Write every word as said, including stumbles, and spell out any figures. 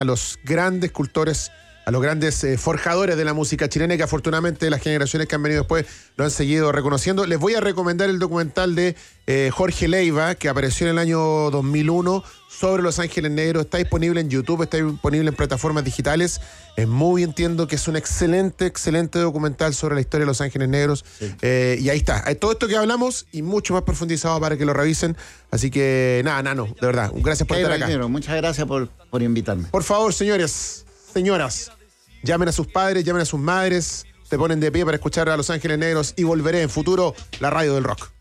a los grandes cultores, a los grandes eh, forjadores de la música chilena, que afortunadamente las generaciones que han venido después lo han seguido reconociendo. Les voy a recomendar el documental de eh, Jorge Leiva, que apareció en el año dos mil uno, sobre Los Ángeles Negros. Está disponible en YouTube, está disponible en plataformas digitales. Es muy, entiendo que es un excelente, excelente documental sobre la historia de Los Ángeles Negros. Sí. Eh, y ahí está. Hay todo esto que hablamos y mucho más profundizado para que lo revisen. Así que, nada, nada, no, de verdad. Gracias por estar acá. Negro, muchas gracias por, por invitarme. Por favor, señores, señoras, llamen a sus padres, llamen a sus madres, se ponen de pie para escuchar a Los Ángeles Negros y Volveré en futuro, la radio del rock.